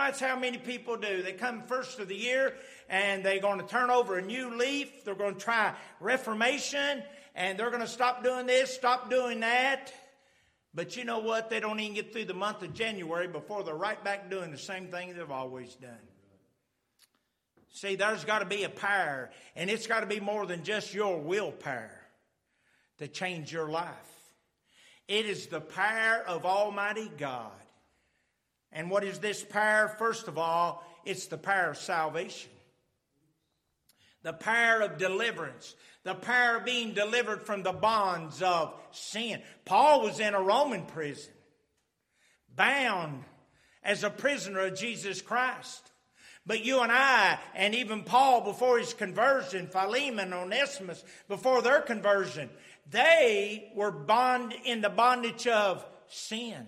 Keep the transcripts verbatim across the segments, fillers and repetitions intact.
that's how many people do. They come first of the year and they're going to turn over a new leaf. They're going to try Reformation and they're going to stop doing this, stop doing that. But you know what? They don't even get through the month of January before they're right back doing the same thing they've always done. See, there's got to be a power, and it's got to be more than just your willpower to change your life. It is the power of Almighty God. And what is this power? First of all, it's the power of salvation. The power of deliverance. The power of being delivered from the bonds of sin. Paul was in a Roman prison, bound as a prisoner of Jesus Christ. But you and I, and even Paul before his conversion, Philemon, Onesimus, before their conversion, they were bond in the bondage of sin.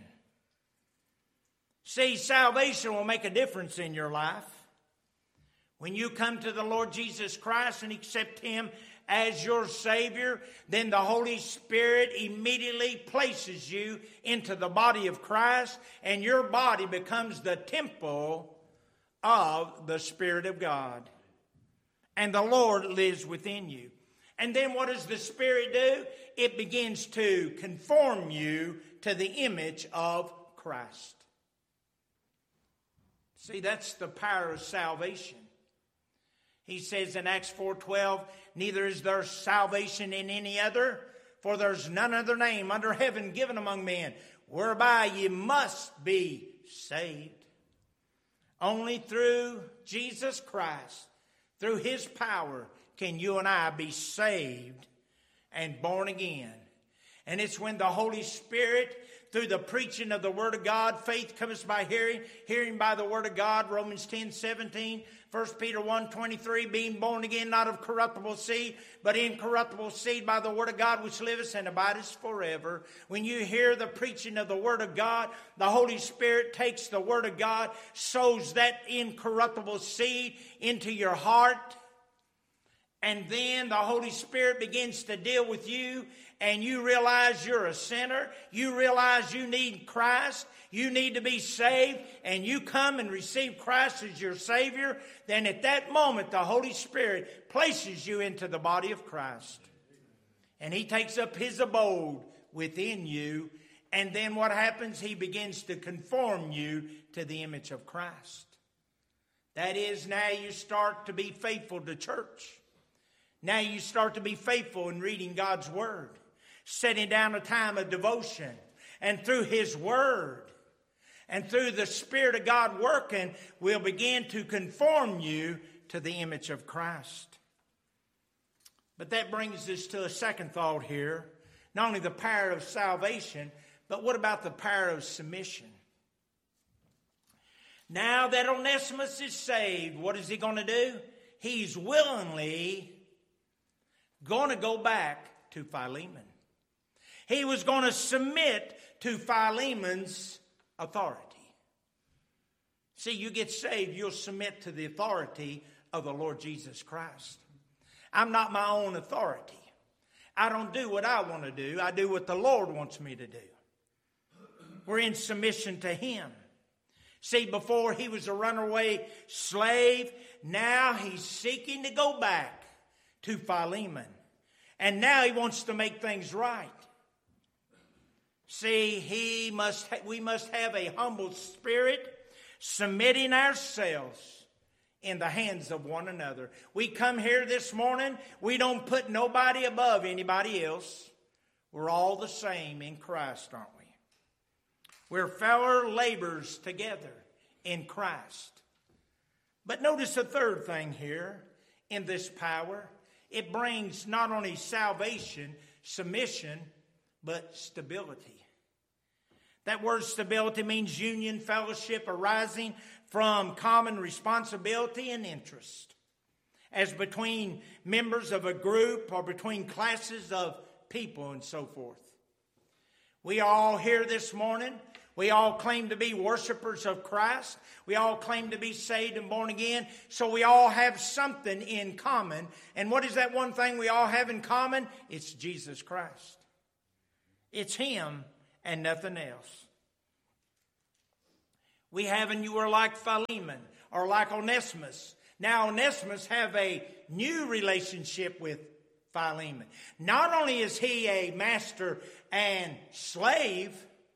See, salvation will make a difference in your life. When you come to the Lord Jesus Christ and accept Him as your Savior, then the Holy Spirit immediately places you into the body of Christ, and your body becomes the temple of the Spirit of God. And the Lord lives within you. And then what does the Spirit do? It begins to conform you to the image of Christ. See, that's the power of salvation. He says in Acts four twelve, neither is there salvation in any other, for there's none other name under heaven given among men, whereby ye must be saved. Only through Jesus Christ, through His power, can you and I be saved and born again. And it's when the Holy Spirit, through the preaching of the Word of God, faith comes by hearing, hearing by the Word of God, Romans ten seventeen, First Peter one twenty-three, being born again, not of corruptible seed, but incorruptible seed by the Word of God, which liveth and abideth forever. When you hear the preaching of the Word of God, the Holy Spirit takes the Word of God, sows that incorruptible seed into your heart, and then the Holy Spirit begins to deal with you, and you realize you're a sinner. You realize you need Christ. You need to be saved, and you come and receive Christ as your Savior. Then at that moment, the Holy Spirit places you into the body of Christ. And He takes up His abode within you. And then what happens? He begins to conform you to the image of Christ. That is, now you start to be faithful to church. Now you start to be faithful in reading God's Word, setting down a time of devotion, and through His Word and through the Spirit of God working, will begin to conform you to the image of Christ. But that brings us to a second thought here. Not only the power of salvation, but what about the power of submission? Now that Onesimus is saved, what is he going to do? He's willingly going to go back to Philemon. He was going to submit to Philemon's authority. See, you get saved, you'll submit to the authority of the Lord Jesus Christ. I'm not my own authority. I don't do what I want to do. I do what the Lord wants me to do. We're in submission to Him. See, before he was a runaway slave, now he's seeking to go back to Philemon. And now he wants to make things right. See, he must ha- we must have a humble spirit, submitting ourselves in the hands of one another. We come here this morning, we don't put nobody above anybody else. We're all the same in Christ, aren't we? We're fellow laborers together in Christ. But notice the third thing here in this power. It brings not only salvation, submission, but stability. That word stability means union, fellowship arising from common responsibility and interest, as between members of a group or between classes of people and so forth. We are all here this morning. We all claim to be worshipers of Christ. We all claim to be saved and born again. So we all have something in common. And what is that one thing we all have in common? It's Jesus Christ. It's Him and nothing else. We have, and you were like Philemon or like Onesimus. Now Onesimus have a new relationship with Philemon. Not only is he a master and slave,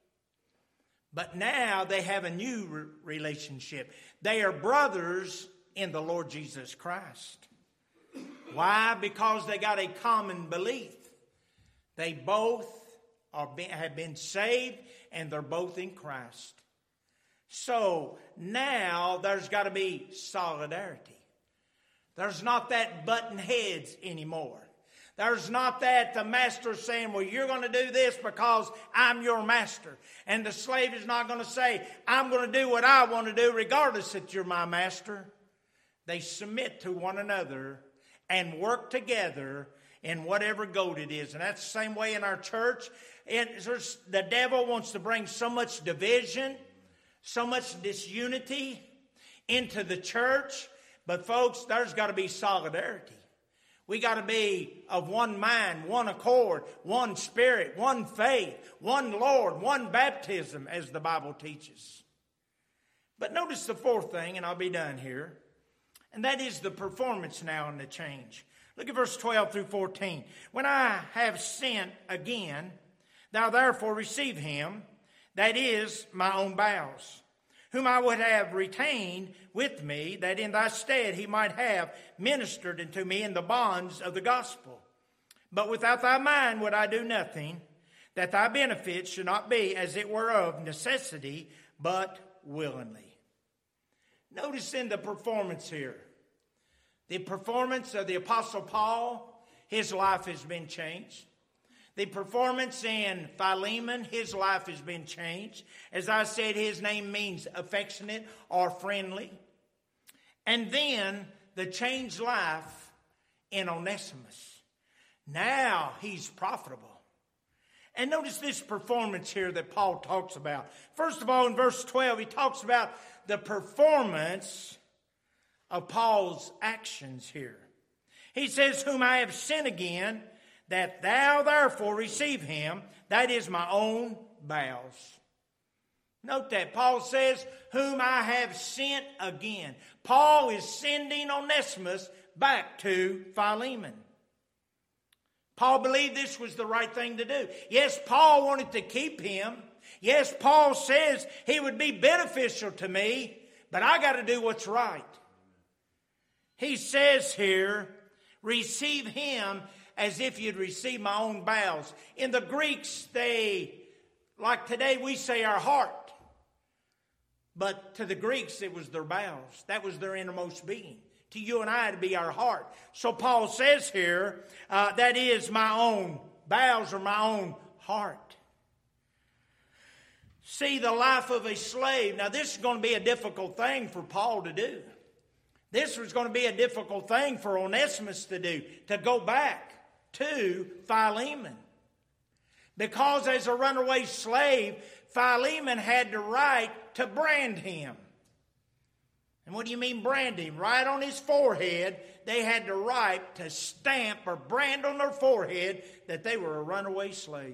but now they have a new re- relationship. They are brothers in the Lord Jesus Christ. Why? Because they got a common belief. They both are been, have been saved, and they're both in Christ. So now there's got to be solidarity. There's not that button heads anymore. There's not that the master saying, well, you're going to do this because I'm your master. And the slave is not going to say, I'm going to do what I want to do regardless that you're my master. They submit to one another and work together in whatever goal it is. And that's the same way in our church. It, the devil wants to bring so much division, so much disunity into the church. But folks, there's got to be solidarity. We got to be of one mind, one accord, one spirit, one faith, one Lord, one baptism, as the Bible teaches. But notice the fourth thing, and I'll be done here, and that is the performance now and the change. Look at verse twelve through fourteen. When I have sent again, thou therefore receive him, that is my own bowels, whom I would have retained with me, that in thy stead he might have ministered unto me in the bonds of the gospel. But without thy mind would I do nothing, that thy benefit should not be as it were of necessity, but willingly. Notice in the performance here, the performance of the Apostle Paul, his life has been changed. The performance in Philemon, his life has been changed. As I said, his name means affectionate or friendly. And then the changed life in Onesimus. Now he's profitable. And notice this performance here that Paul talks about. First of all, in verse twelve, he talks about the performance of Paul's actions here. He says, whom I have sent again, that thou therefore receive him, that is my own bowels. Note that. Paul says, whom I have sent again. Paul is sending Onesimus back to Philemon. Paul believed this was the right thing to do. Yes, Paul wanted to keep him. Yes, Paul says he would be beneficial to me, but I got to do what's right. He says here, receive him as if you'd receive my own bowels. In the Greeks, they, like today, we say our heart. But to the Greeks, it was their bowels. That was their innermost being. To you and I, it'd be our heart. So Paul says here, uh, that is my own bowels or my own heart. See, the life of a slave. Now, this is going to be a difficult thing for Paul to do. This was going to be a difficult thing for Onesimus to do, to go back to Philemon. Because as a runaway slave, Philemon had the right to brand him. And what do you mean brand him? Right on his forehead, they had the right to stamp or brand on their forehead that they were a runaway slave.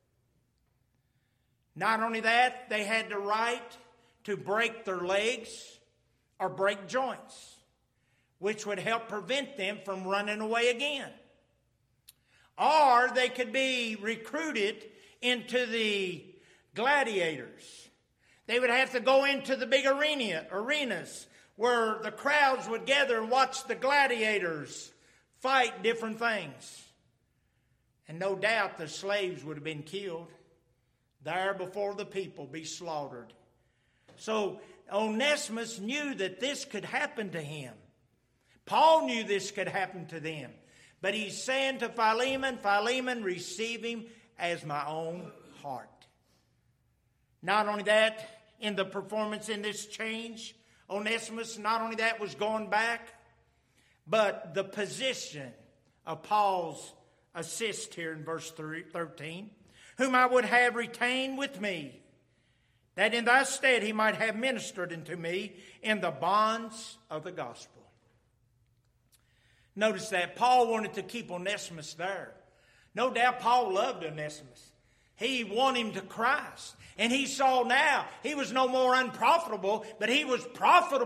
Not only that, they had the right to break their legs or break joints, which would help prevent them from running away again. Or they could be recruited into the gladiators. They would have to go into the big arena, arenas where the crowds would gather and watch the gladiators fight different things. And no doubt the slaves would have been killed there before the people, be slaughtered. So Onesimus knew that this could happen to him. Paul knew this could happen to them. But he's saying to Philemon, Philemon, receive him as my own heart. Not only that, in the performance in this change, Onesimus, not only that, was going back, but the position of Paul's assist here in verse thirteen, whom I would have retained with me, that in thy stead he might have ministered unto me in the bonds of the gospel. Notice that Paul wanted to keep Onesimus there. No doubt Paul loved Onesimus. He won him to Christ. And he saw now he was no more unprofitable, but he was profitable